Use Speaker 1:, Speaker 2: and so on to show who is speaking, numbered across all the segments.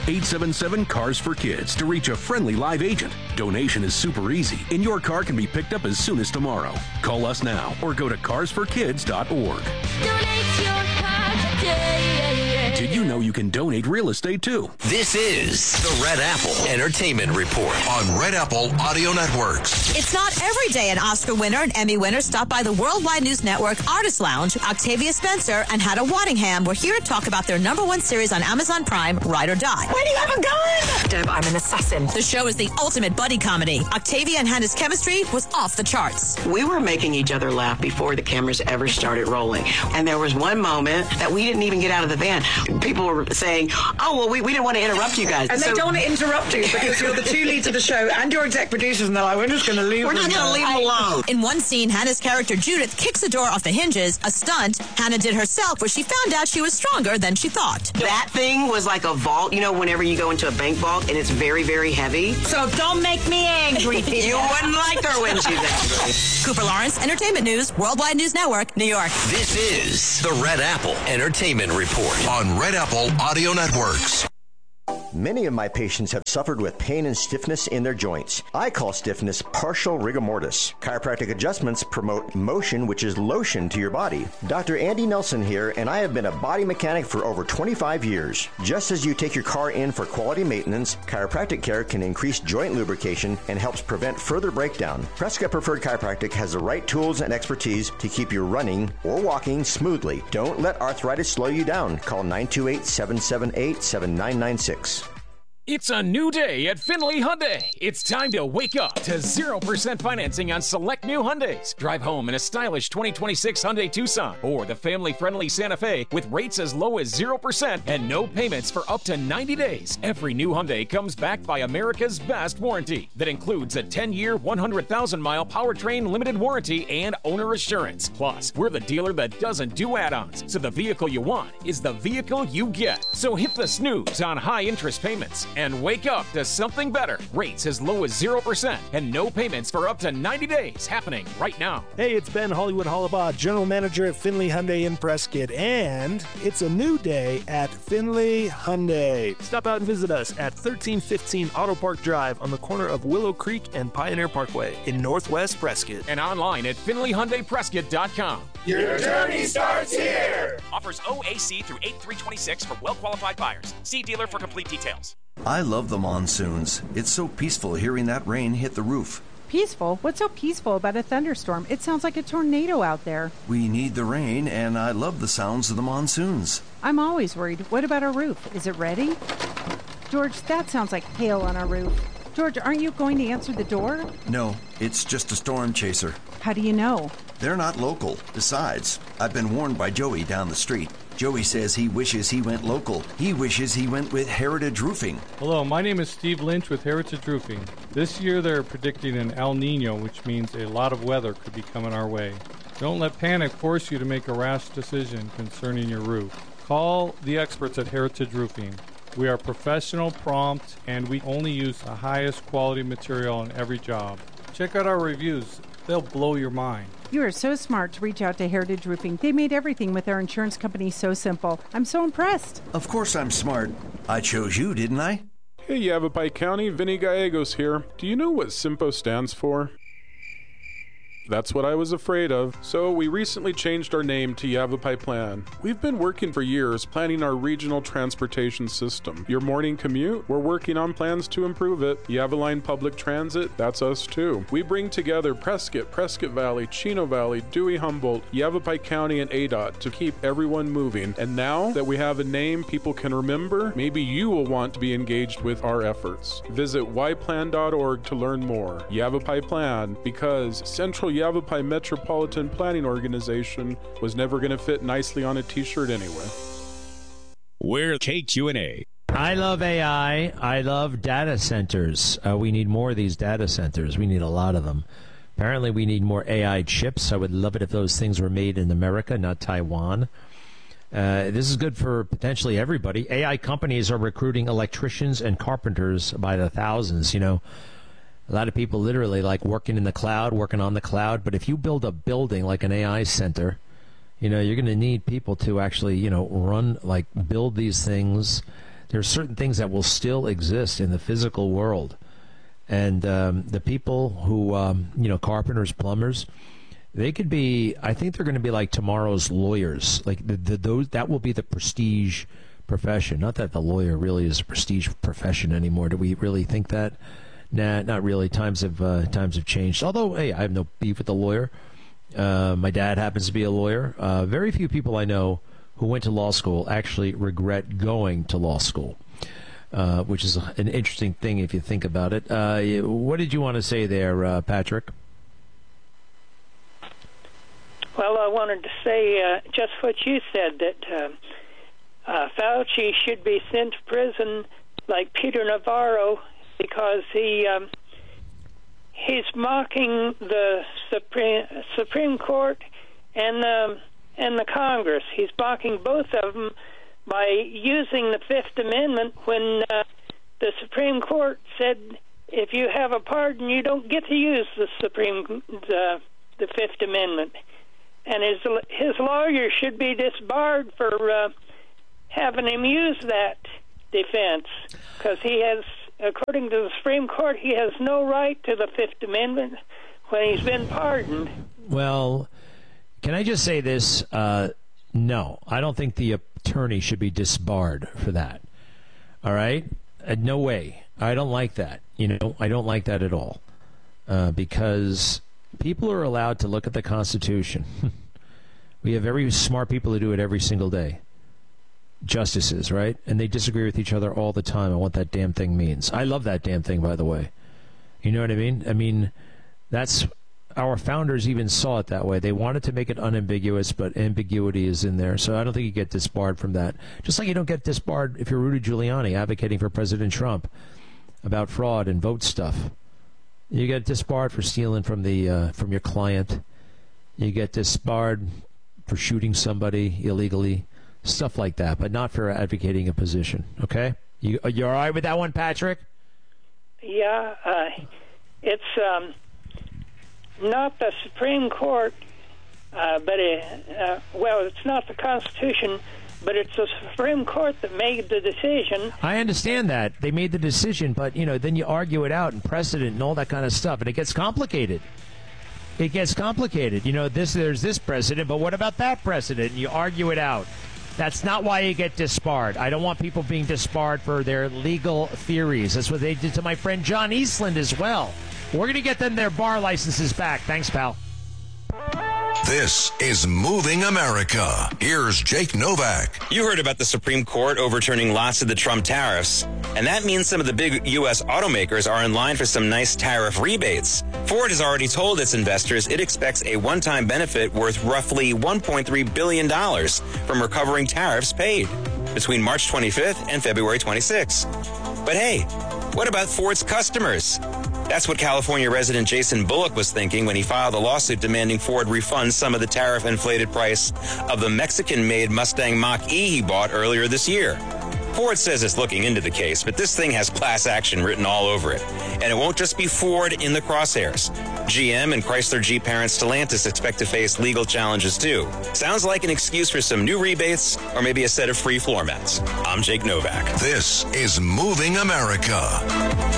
Speaker 1: 877-CARS-FOR-KIDS to reach a friendly live agent. Donation is super easy, and your car can be picked up as soon as tomorrow. Call us now or go to carsforkids.org.
Speaker 2: Donate your car today.
Speaker 1: Did you know you can donate real estate too?
Speaker 3: This is the Red Apple Entertainment Report on Red Apple Audio Networks.
Speaker 4: It's not every day an Oscar winner and Emmy winner stop by the Worldwide News Network Artist Lounge. Octavia Spencer and Hannah Waddingham were here to talk about their #1 series on Amazon Prime, Ride or Die.
Speaker 5: Where do you have a gun?
Speaker 4: Deb, I'm an assassin. The show is the ultimate buddy comedy. Octavia and Hannah's chemistry was off the charts.
Speaker 5: We were making each other laugh before the cameras ever started rolling. And there was one moment that we didn't even get out of the van. People were saying, oh, well, we didn't want to interrupt you guys.
Speaker 6: And they don't want to interrupt you because you're the two leads of the show and you're exec producers, and they're like, we're just going to leave them
Speaker 5: alone.
Speaker 4: In one scene, Hannah's character Judith kicks a door off the hinges, a stunt Hannah did herself where she found out she was stronger than she thought.
Speaker 5: That thing was like a vault, you know, whenever you go into a bank vault and it's very, very heavy.
Speaker 6: So don't make me angry.
Speaker 5: You wouldn't like her when she's angry.
Speaker 4: Cooper Lawrence, Entertainment News, Worldwide News Network, New York.
Speaker 3: This is the Red Apple Entertainment Report on Red Apple Audio Networks.
Speaker 7: Many of my patients have suffered with pain and stiffness in their joints. I call stiffness partial rigor mortis. Chiropractic adjustments promote motion, which is lotion to your body. Dr. Andy Nelson here, and I have been a body mechanic for over 25 years. Just as you take your car in for quality maintenance, chiropractic care can increase joint lubrication and helps prevent further breakdown. Prescott Preferred Chiropractic has the right tools and expertise to keep you running or walking smoothly. Don't let arthritis slow you down. Call 928-778-7996.
Speaker 8: It's a new day at Findlay Hyundai. It's time to wake up to 0% financing on select new Hyundais. Drive home in a stylish 2026 Hyundai Tucson or the family-friendly Santa Fe with rates as low as 0% and no payments for up to 90 days. Every new Hyundai comes backed by America's best warranty that includes a 10-year, 100,000-mile powertrain limited warranty and owner assurance. Plus, we're the dealer that doesn't do add-ons, so the vehicle you want is the vehicle you get. So hit the snooze on high interest payments and wake up to something better. Rates as low as 0% and no payments for up to 90 days happening right now.
Speaker 9: Hey, it's Ben Hollywood Hollabaugh, General Manager at Findlay Hyundai in Prescott, and it's a new day at Findlay Hyundai. Stop out and visit us at 1315 Auto Park Drive on the corner of Willow Creek and Pioneer Parkway in Northwest Prescott.
Speaker 8: And online at FindlayHyundaiPrescott.com.
Speaker 10: Your journey starts here!
Speaker 11: Offers OAC through 8326 for well-qualified buyers. See dealer for complete details.
Speaker 12: I love the monsoons. It's so peaceful hearing that rain hit the roof.
Speaker 13: Peaceful? What's so peaceful about a thunderstorm? It sounds like a tornado out there.
Speaker 12: We need the rain, and I love the sounds of the monsoons.
Speaker 13: I'm always worried. What about our roof? Is it ready? George, that sounds like hail on our roof. George, aren't you going to answer the door?
Speaker 12: No, it's just a storm chaser.
Speaker 13: How do you know?
Speaker 12: They're not local. Besides, I've been warned by Joey down the street. Joey says he wishes he went local. He wishes he went with Heritage Roofing.
Speaker 14: Hello, my name is Steve Lynch with Heritage Roofing. This year they're predicting an El Nino, which means a lot of weather could be coming our way. Don't let panic force you to make a rash decision concerning your roof. Call the experts at Heritage Roofing. We are professional, prompt, and we only use the highest quality material on every job. Check out our reviews. They'll blow your mind.
Speaker 13: You are so smart to reach out to Heritage Roofing. They made everything with their insurance company so simple. I'm so impressed.
Speaker 12: Of course I'm smart. I chose you, didn't I?
Speaker 15: Hey, Yavapai County, Vinny Gallegos here. Do you know what SIMPO stands for? That's what I was afraid of. So we recently changed our name to Yavapai Plan. We've been working for years planning our regional transportation system. Your morning commute, we're working on plans to improve it. Yavaline Public Transit, that's us too. We bring together Prescott, Prescott Valley, Chino Valley, Dewey Humboldt, Yavapai County, and ADOT to keep everyone moving. And now that we have a name people can remember, maybe you will want to be engaged with our efforts. Visit yplan.org to learn more. Yavapai Plan, because Central Yavapai Metropolitan Planning Organization was never going to fit nicely on a t-shirt anyway.
Speaker 16: We're KQNA.
Speaker 17: I love AI. I love data centers. We need more of these data centers. We need a lot of them. Apparently, we need more AI chips. I would love it if those things were made in America, not Taiwan. This is good for potentially everybody. AI companies are recruiting electricians and carpenters by the thousands, you know. A lot of people literally like working in the cloud, working on the cloud. But if you build a building like an AI center, you know, you're going to need people to actually, you know, build these things. There's certain things that will still exist in the physical world. And the people who, carpenters, plumbers, they could be, I think they're going to be like tomorrow's lawyers. Like those, that will be the prestige profession. Not that the lawyer really is a prestige profession anymore. Do we really think that? Nah, not really. Times have changed. Although, hey, I have no beef with the lawyer. My dad happens to be a lawyer. Very few people I know who went to law school actually regret going to law school, which is an interesting thing if you think about it. What did you want to say there, Patrick?
Speaker 18: Well, I wanted to say just what you said, that Fauci should be sent to prison like Peter Navarro, because he's mocking the Supreme Court and the Congress. He's mocking both of them by using the Fifth Amendment when the Supreme Court said if you have a pardon, you don't get to use the Fifth Amendment. And his lawyer should be disbarred for having him use that defense, because he has, according to the Supreme Court, he has no right to the Fifth Amendment when he's been pardoned.
Speaker 17: Well, can I just say this? No, I don't think the attorney should be disbarred for that. All right? No way. I don't like that. I don't like that at all. Because people are allowed to look at the Constitution. We have very smart people who do it every single day. Justices, right? And they disagree with each other all the time on what that damn thing means. I love that damn thing, by the way. You know what I mean? I mean, that's... Our founders even saw it that way. They wanted to make it unambiguous, but ambiguity is in there. So I don't think you get disbarred from that. Just like you don't get disbarred if you're Rudy Giuliani advocating for President Trump about fraud and vote stuff. You get disbarred for stealing from your client. You get disbarred for shooting somebody illegally, stuff like that, but not for advocating a position. Okay? You all right with that one, Patrick?
Speaker 18: Yeah, it's not the Supreme Court, but it's not the Constitution, but it's the Supreme Court that made the decision.
Speaker 17: I understand that. They made the decision, but, then you argue it out and precedent and all that kind of stuff, and it gets complicated. It gets complicated. There's this precedent, but what about that precedent? And you argue it out. That's not why you get disbarred. I don't want people being disbarred for their legal theories. That's what they did to my friend John Eastland as well. We're going to get them their bar licenses back. Thanks, pal.
Speaker 3: This is Moving America. Here's Jake Novak.
Speaker 19: You heard about the Supreme Court overturning lots of the Trump tariffs, and that means some of the big U.S. automakers are in line for some nice tariff rebates. Ford has already told its investors it expects a one-time benefit worth roughly $1.3 billion from recovering tariffs paid between March 25th and February 26th. But hey, what about Ford's customers? That's what California resident Jason Bullock was thinking when he filed a lawsuit demanding Ford refund some of the tariff-inflated price of the Mexican-made Mustang Mach-E he bought earlier this year. Ford says it's looking into the case, but this thing has class action written all over it. And it won't just be Ford in the crosshairs. GM and Chrysler Jeep parent Stellantis expect to face legal challenges too. Sounds like an excuse for some new rebates or maybe a set of free floor mats. I'm Jake Novak.
Speaker 3: This is Moving America.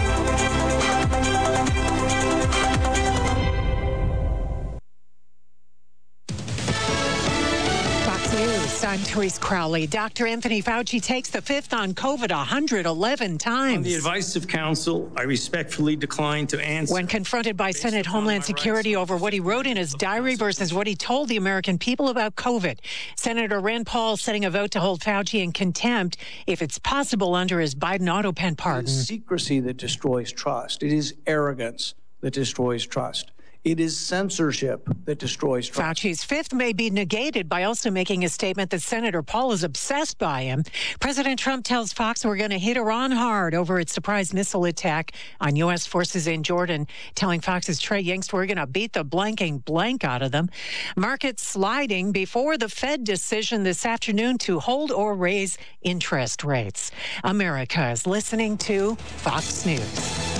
Speaker 20: I'm Therese Crowley. Dr. Anthony Fauci takes the fifth on COVID 111 times.
Speaker 21: On the advice of counsel, I respectfully decline to answer.
Speaker 20: When confronted by Senate Homeland Security over what he wrote in his diary versus what he told the American people about COVID, Senator Rand Paul setting a vote to hold Fauci in contempt if it's possible under his Biden auto pen pardon.
Speaker 21: It is secrecy that destroys trust. It is arrogance that destroys trust. It is censorship that destroys trust.
Speaker 20: Fauci's fifth may be negated by also making a statement that Senator Paul is obsessed by him. President Trump tells Fox we're going to hit Iran hard over its surprise missile attack on U.S. forces in Jordan, telling Fox's Trey Yingst we're going to beat the blanking blank out of them. Markets sliding before the Fed decision this afternoon to hold or raise interest rates. America is listening to Fox News.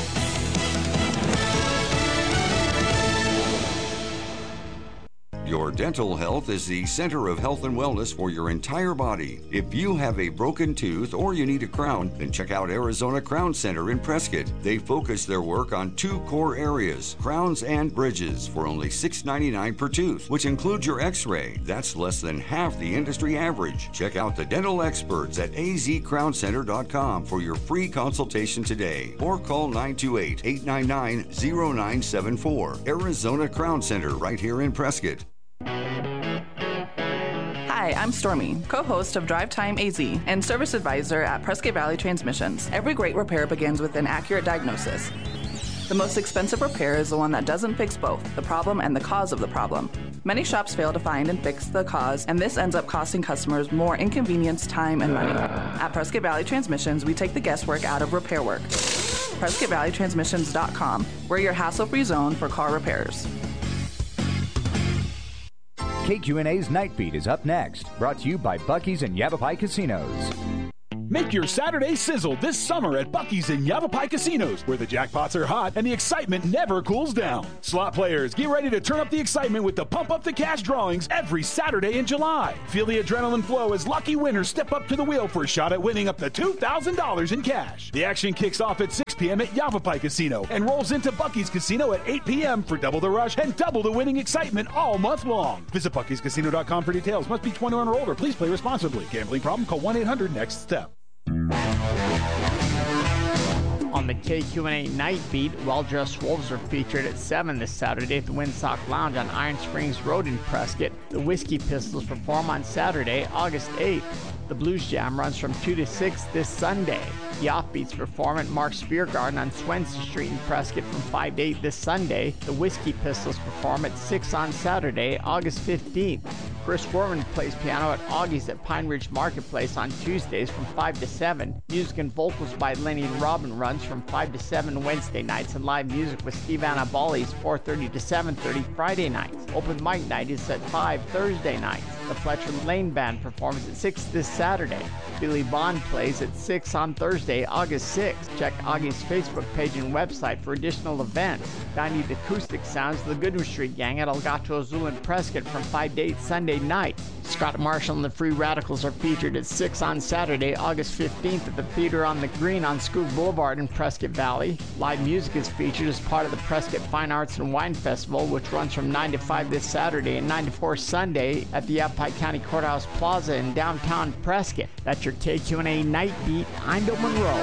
Speaker 2: Your dental health is the center of health and wellness for your entire body. If you have a broken tooth or you need a crown, then check out Arizona Crown Center in Prescott. They focus their work on 2 core areas, crowns and bridges, for only $6.99 per tooth, which includes your x-ray. That's less than half the industry average. Check out the dental experts at azcrowncenter.com for your free consultation today, or call 928-899-0974. Arizona Crown Center, right here in Prescott.
Speaker 22: Hi, I'm Stormy, co-host of Drive Time AZ and service advisor at Prescott Valley Transmissions. Every great repair begins with an accurate diagnosis. The most expensive repair is the one that doesn't fix both the problem and the cause of the problem. Many shops fail to find and fix the cause, and this ends up costing customers more inconvenience, time, and money. At Prescott Valley Transmissions, we take the guesswork out of repair work. PrescottValleyTransmissions.com. We're your hassle-free zone for car repairs.
Speaker 23: KQNA's Night Beat is up next, brought to you by Buc-ee's and Yavapai Casinos.
Speaker 24: Make your Saturday sizzle this summer at Buc-ee's and Yavapai Casinos, where the jackpots are hot and the excitement never cools down. Slot players, get ready to turn up the excitement with the Pump Up the Cash drawings every Saturday in July. Feel the adrenaline flow as lucky winners step up to the wheel for a shot at winning up to $2,000 in cash. The action kicks off at 6 p.m. at Yavapai Casino and rolls into Buc-ee's Casino at 8 p.m. for double the rush and double the winning excitement all month long. Visit Buc-ee'sCasino.com for details. Must be 21 or older. Please play responsibly. Gambling problem? Call 1-800-NEXT-STEP.
Speaker 25: On the KQNA Night Beat, Well-Dressed Wolves are featured at 7 this Saturday at the Windsock Lounge on Iron Springs Road in Prescott. The Whiskey Pistols perform on Saturday, August 8th. The Blues Jam runs from 2 to 6 this Sunday. The Offbeats perform at Mark's Beer Garden on Swansea Street in Prescott from 5 to 8 this Sunday. The Whiskey Pistols perform at 6 on Saturday, August 15th. Chris Gorman plays piano at Augie's at Pine Ridge Marketplace on Tuesdays from 5 to 7. Music and vocals by Lenny and Robin runs from 5 to 7 Wednesday nights, and live music with Steve Annaballi's 4:30 to 7:30 Friday nights. Open mic night is at 5 Thursday nights. The Fletcher Lane Band performs at 6 this Saturday. Billy Bond plays at 6 on Thursday, August 6th. Check Augie's Facebook page and website for additional events. 90 Acoustic Sounds, the Goodwin Street Gang at El Gato Azul in Prescott from 5 to 8 Sunday night. Scott Marshall and the Free Radicals are featured at 6 on Saturday, August 15th at the Theater on the Green on Scoop Boulevard in Prescott Valley. Live music is featured as part of the Prescott Fine Arts and Wine Festival, which runs from 9 to 5 this Saturday and 9 to 4 Sunday at the Yavapai County Courthouse Plaza in downtown Prescott. That's your KQNA Night Beat. I'm Bill Monroe.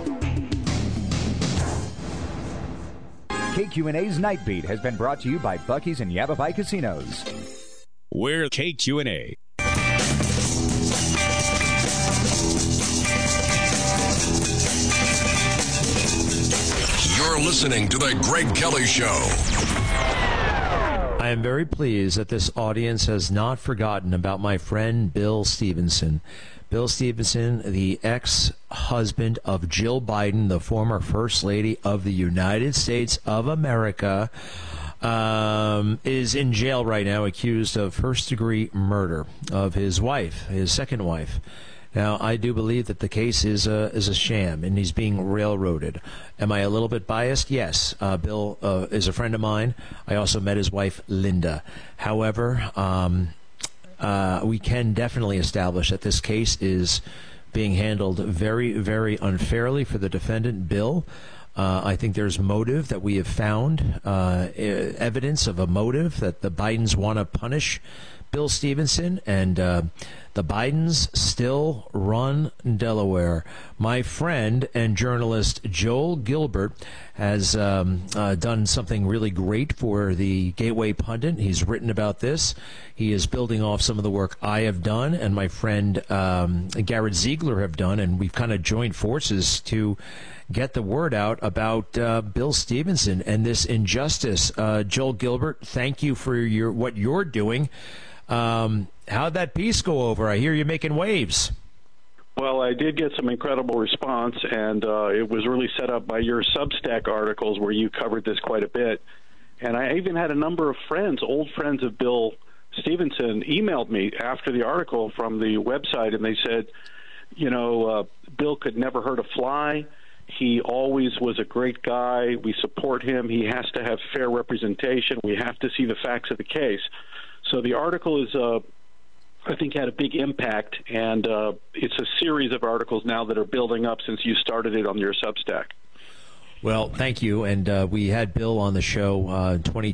Speaker 23: KQNA's Night Beat has been brought to you by Buc-ee's and Yavapai Casinos.
Speaker 16: We're KQNA.
Speaker 3: You're listening to The Greg Kelly Show.
Speaker 17: I am very pleased that this audience has not forgotten about my friend Bill Stevenson. Bill Stevenson, the ex-husband of Jill Biden, the former First Lady of the United States of America, is in jail right now, accused of first-degree murder of his wife, his second wife. Now, I do believe that the case is a sham, and he's being railroaded. Am I a little bit biased? Yes. Bill is a friend of mine. I also met his wife, Linda. However, we can definitely establish that this case is being handled very, very unfairly for the defendant, Bill. I think there's motive that we have found, evidence of a motive that the Bidens want to punish Bill Stevenson, and the Bidens still run Delaware. My friend and journalist Joel Gilbert has done something really great for the Gateway Pundit. He's written about this. He is building off some of the work I have done and my friend Garrett Ziegler have done, and we've kind of joined forces to get the word out about Bill Stevenson and this injustice. Joel Gilbert, thank you for what you're doing. How'd that piece go over? I hear you're making waves.
Speaker 26: Well, I did get some incredible response, and it was really set up by your Substack articles where you covered this quite a bit. And I even had a number of friends, old friends of Bill Stevenson, emailed me after the article from the website, and they said, Bill could never hurt a fly. He always was a great guy. We support him. He has to have fair representation. We have to see the facts of the case. So the article is, I think, had a big impact, and it's a series of articles now that are building up since you started it on your Substack.
Speaker 17: Well, thank you. And we had Bill on the show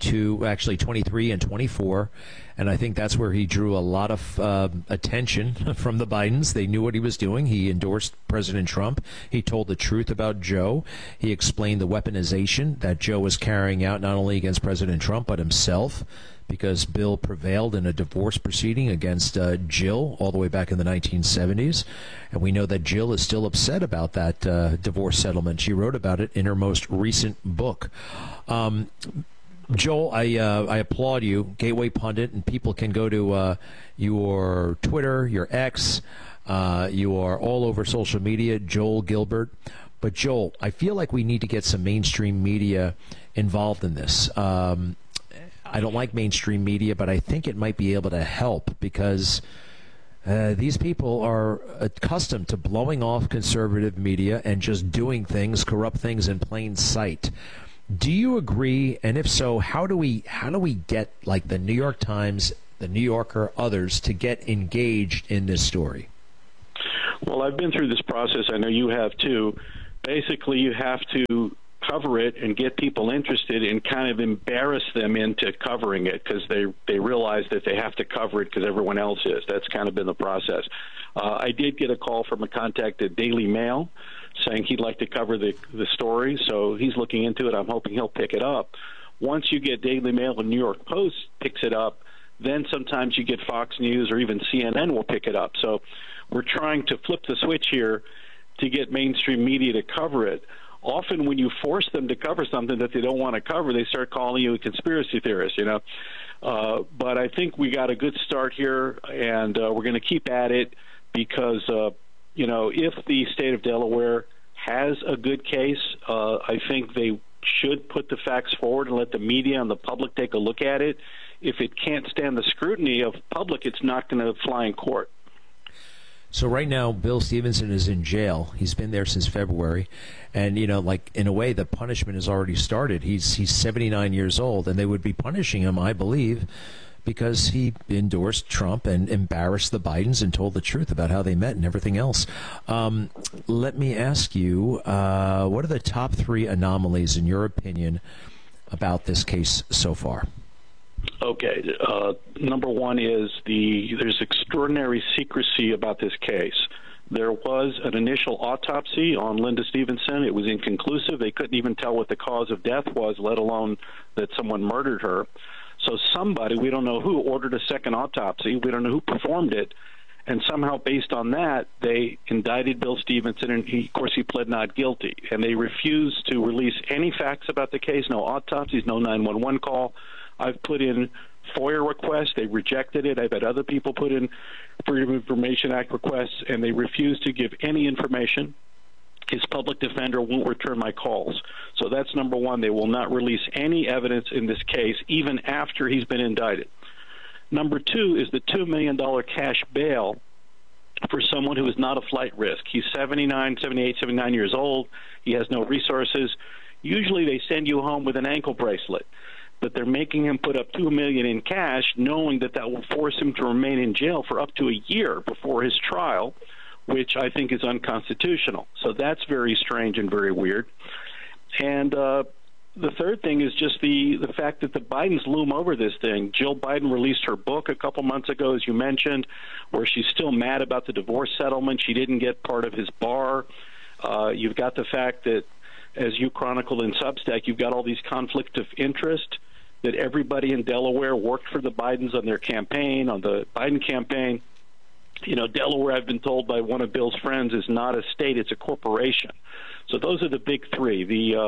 Speaker 17: 23 and 24. And I think that's where he drew a lot of attention from the Bidens. They knew what he was doing. He endorsed President Trump. He told the truth about Joe. He explained the weaponization that Joe was carrying out not only against President Trump, but himself, because Bill prevailed in a divorce proceeding against Jill all the way back in the 1970s. And we know that Jill is still upset about that divorce settlement. She wrote about it in her most recent book. Joel, I applaud you, Gateway Pundit, and people can go to your Twitter, your X. You are all over social media, Joel Gilbert. But, Joel, I feel like we need to get some mainstream media involved in this. I don't like mainstream media, but I think it might be able to help because these people are accustomed to blowing off conservative media and just doing things, corrupt things in plain sight. Do you agree? And if so, how do we get, like, the New York Times, the New Yorker, others to get engaged in this story?
Speaker 26: Well, I've been through this process. I know you have too. Basically, you have to cover it and get people interested and kind of embarrass them into covering it because they realize that they have to cover it because everyone else is. That's kind of been the process. I did get a call from a contact at Daily Mail saying he'd like to cover the story, so he's looking into it. I'm hoping he'll pick it up. Once you get Daily Mail and New York Post picks it up, then sometimes you get Fox News or even CNN will pick it up. So we're trying to flip the switch here to get mainstream media to cover it. Often when you force them to cover something that they don't want to cover, they start calling you a conspiracy theorist, But I think we got a good start here, and we're going to keep at it because, if the state of Delaware has a good case, I think they should put the facts forward and let the media and the public take a look at it. If it can't stand the scrutiny of public, it's not going to fly in court.
Speaker 17: So right now, Bill Stevenson is in jail. He's been there since February. And, in a way, the punishment has already started. He's 79 years old, and they would be punishing him, I believe, because he endorsed Trump and embarrassed the Bidens and told the truth about how they met and everything else. Let me ask you, what are the top 3 anomalies, in your opinion, about this case so far?
Speaker 26: Okay. Number one is there's extraordinary secrecy about this case. There was an initial autopsy on Linda Stevenson. It was inconclusive. They couldn't even tell what the cause of death was, let alone that someone murdered her. So somebody, we don't know who, ordered a second autopsy. We don't know who performed it. And somehow, based on that, they indicted Bill Stevenson, and he pled not guilty. And they refused to release any facts about the case, no autopsies, no 911 call. I've put in FOIA requests. They rejected it. I've had other people put in Freedom of Information Act requests, and they refuse to give any information. His public defender won't return my calls. So that's number one. They will not release any evidence in this case, even after he's been indicted. Number two is the $2 million cash bail for someone who is not a flight risk. He's 78, 79 years old. He has no resources. Usually they send you home with an ankle bracelet, but they're making him put up $2 million in cash, knowing that will force him to remain in jail for up to a year before his trial, which I think is unconstitutional. So that's very strange and very weird. And the third thing is just the fact that the Bidens loom over this thing. Jill Biden released her book a couple months ago, as you mentioned, where she's still mad about the divorce settlement. She didn't get part of his bar. You've got the fact that, as you chronicled in Substack, you've got all these conflicts of interest, that everybody in Delaware worked for the Bidens on their campaign, on the Biden campaign. Delaware, I've been told by one of Bill's friends, is not a state, it's a corporation. So those are the big three.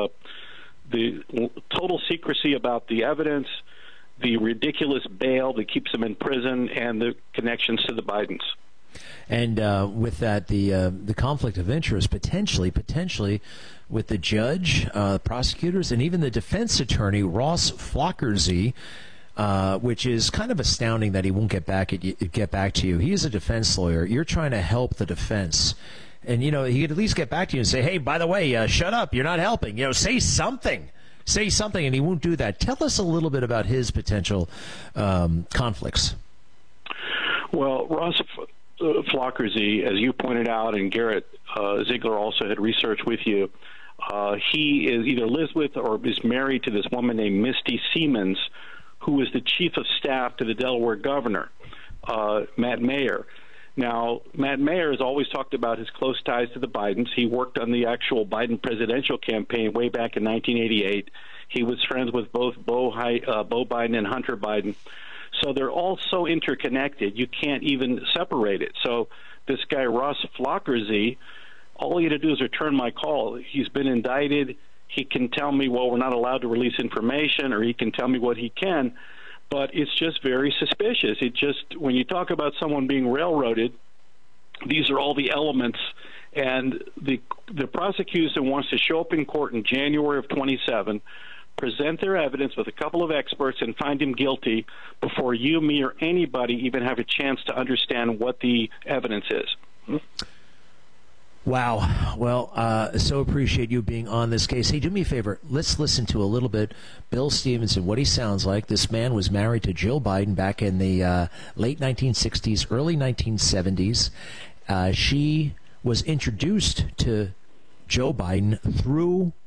Speaker 26: The total secrecy about the evidence, the ridiculous bail that keeps them in prison, and the connections to the Bidens.
Speaker 17: And with that, the conflict of interest, potentially with the judge, prosecutors, and even the defense attorney, Ross Flockersy, which is kind of astounding that he won't get back to you. He is a defense lawyer. You're trying to help the defense. And, he could at least get back to you and say, hey, by the way, shut up. You're not helping. Say something. say something, and he won't do that. Tell us a little bit about his potential conflicts.
Speaker 26: Well, Ross Flockersy, as you pointed out, and Garrett Ziegler also had research with you, he is either lives with or is married to this woman named Misty Siemens, who is the chief of staff to the Delaware governor, Matt Mayer. Now, Matt Mayer has always talked about his close ties to the Bidens. He worked on the actual Biden presidential campaign way back in 1988. He was friends with both Beau Biden and Hunter Biden. So they're all so interconnected, you can't even separate it. So this guy, Ross Flockersy, all he had to do is return my call. He's been indicted. He can tell me, well, we're not allowed to release information, or he can tell me what he can. But it's just very suspicious. It just, when you talk about someone being railroaded, these are all the elements. And the prosecution wants to show up in court in January of 27, present their evidence with a couple of experts, and find him guilty before you, me, or anybody even have a chance to understand what the evidence is.
Speaker 17: Wow. Well, so appreciate you being on this case. Hey, do me a favor. Let's listen to a little bit Bill Stevenson, what he sounds like. This man was married to Jill Biden back in the late 1960s, early 1970s. She was introduced to Joe Biden through